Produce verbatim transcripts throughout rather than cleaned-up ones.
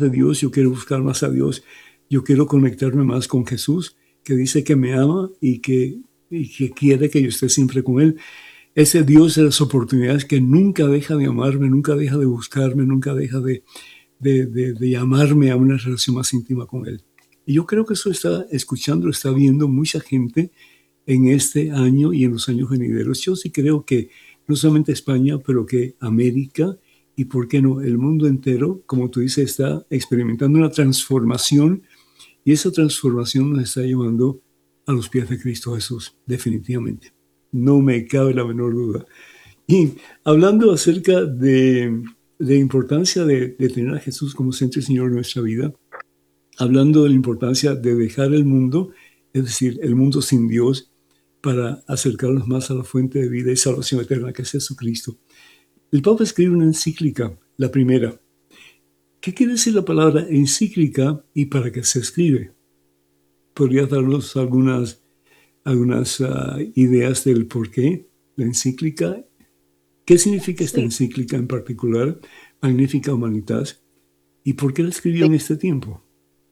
de Dios, yo quiero buscar más a Dios, yo quiero conectarme más con Jesús, que dice que me ama y que, y que quiere que yo esté siempre con Él. Ese Dios de las oportunidades que nunca deja de amarme, nunca deja de buscarme, nunca deja de, de, de, de llamarme a una relación más íntima con Él. Y yo creo que eso está escuchando, está viendo mucha gente en este año y en los años venideros. Yo sí creo que no solamente España, pero que América y, ¿por qué no?, el mundo entero, como tú dices, está experimentando una transformación, y esa transformación nos está llevando a los pies de Cristo Jesús, definitivamente. No me cabe la menor duda. Y hablando acerca de la importancia de, de tener a Jesús como centro y Señor de nuestra vida, hablando de la importancia de dejar el mundo, es decir, el mundo sin Dios, para acercarnos más a la fuente de vida y salvación eterna, que es Jesucristo. El Papa escribe una encíclica, la primera. ¿Qué quiere decir la palabra encíclica y para qué se escribe? ¿Podrías darnos algunas, algunas uh, ideas del por qué la encíclica? ¿Qué significa esta Sí, encíclica en particular, Magnificat Humanitas? ¿Y por qué la escribió sí, en este tiempo?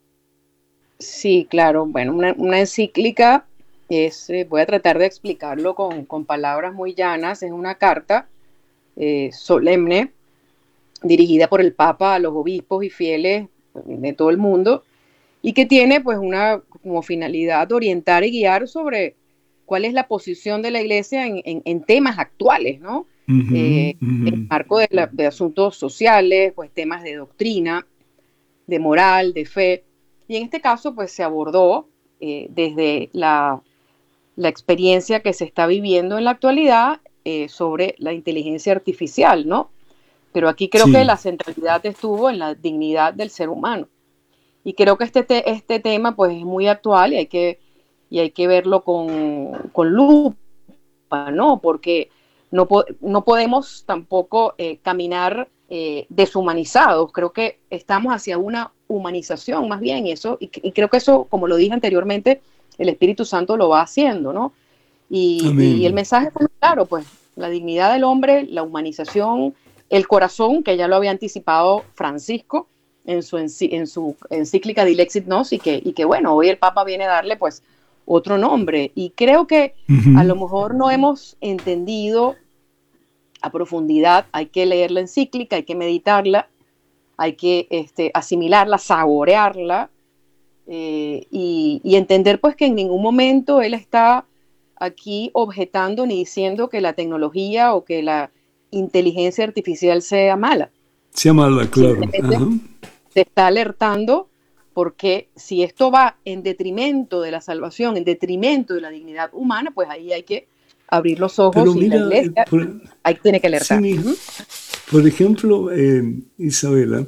sí, claro. Bueno, una, una encíclica es, eh, voy a tratar de explicarlo con, con palabras muy llanas, es una carta eh, solemne dirigida por el Papa a los obispos y fieles de todo el mundo y que tiene pues una como finalidad orientar y guiar sobre cuál es la posición de la Iglesia en, en, en temas actuales, ¿no? Uh-huh, Eh, en el uh-huh. marco de, la, de asuntos sociales, pues temas de doctrina, de moral, de fe. Y en este caso pues se abordó eh, desde la, la experiencia que se está viviendo en la actualidad eh, sobre la inteligencia artificial, ¿no? Pero aquí creo que Sí, la centralidad estuvo en la dignidad del ser humano. Y creo que este, te, este tema pues es muy actual y hay que, y hay que verlo con, con lupa, ¿no? Porque no, po no podemos tampoco eh, caminar eh, deshumanizados. Creo que estamos hacia una humanización más bien y, eso, y, y creo que eso, como lo dije anteriormente, el Espíritu Santo lo va haciendo, ¿no? Y, y el amén. mensaje fue muy claro, pues, la dignidad del hombre, la humanización, el corazón, que ya lo había anticipado Francisco en su, en su encíclica Dilexit Nos, y que, y que, bueno, hoy el Papa viene a darle, pues, otro nombre. Y creo que a Uh-huh. lo mejor no hemos entendido a profundidad, hay que leer la encíclica, hay que meditarla, hay que este, asimilarla, saborearla, eh, y, y entender, pues, que en ningún momento él está aquí objetando ni diciendo que la tecnología o que la inteligencia artificial sea mala. Se llama la, claro. Simplemente Ajá. se está alertando porque si esto va en detrimento de la salvación, en detrimento de la dignidad humana, pues ahí hay que abrir los Pero ojos y la mira, eh, iglesia por, ahí tiene que sí, alertar. mi, Uh-huh. por ejemplo, eh, Isabela,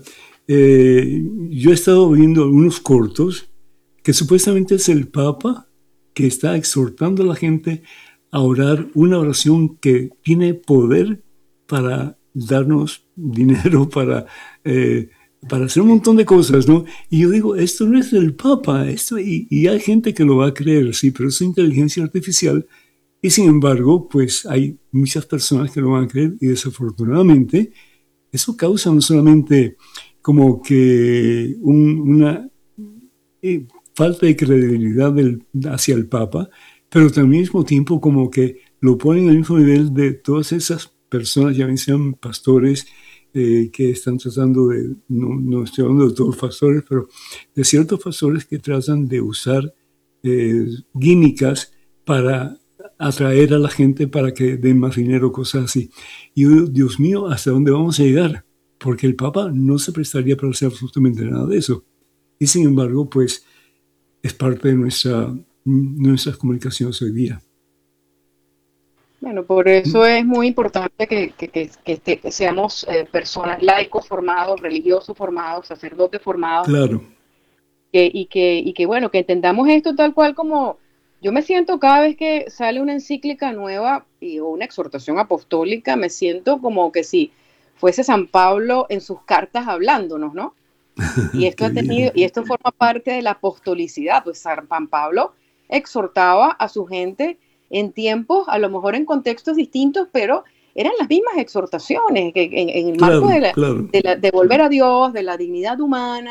eh, yo he estado viendo algunos cortos que supuestamente es el Papa que está exhortando a la gente a orar una oración que tiene poder para darnos dinero, para, eh, para hacer un montón de cosas, ¿no? Y yo digo, esto no es del Papa, esto, y, y hay gente que lo va a creer, sí, pero es inteligencia artificial. Y sin embargo, pues hay muchas personas que lo van a creer y desafortunadamente eso causa no solamente como que un, una eh, falta de credibilidad del, hacia el Papa, pero también al mismo tiempo como que lo ponen al mismo nivel de todas esas personas, ya sean pastores, eh, que están tratando de, no, no estoy hablando de todos los pastores, pero de ciertos pastores que tratan de usar eh, químicas para atraer a la gente para que den más dinero, cosas así. Y yo, Dios mío, ¿hasta dónde vamos a llegar? Porque el Papa no se prestaría para hacer absolutamente nada de eso. Y sin embargo, pues es parte de nuestra, nuestras comunicaciones hoy día. Bueno, por eso es muy importante que, que, que, que, este, que seamos eh, personas laicos formados, religiosos formados, sacerdotes formados, Claro. que, y, que, y que, bueno, que entendamos esto tal cual como yo me siento cada vez que sale una encíclica nueva y, o una exhortación apostólica, me siento como que si fuese San Pablo en sus cartas hablándonos, ¿no? Y esto Qué ha tenido, bien. y esto forma parte de la apostolicidad, pues San Pablo exhortaba a su gente en tiempos, a lo mejor en contextos distintos, pero eran las mismas exhortaciones, que en, en el marco Claro, de, la, claro. de, la, de volver a Dios, de la dignidad humana,